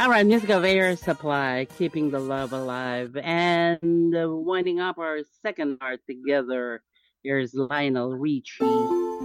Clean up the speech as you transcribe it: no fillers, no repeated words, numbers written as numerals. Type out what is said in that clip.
All right, Music of Air Supply, Keeping the Love Alive. And winding up our second hour together, here's Lionel Richie.